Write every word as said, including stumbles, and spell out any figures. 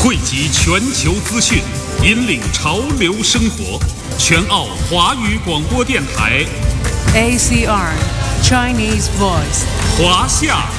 汇集全球资讯，引领潮流生活。全澳华语广播电台 A C R Chinese Voice， 华夏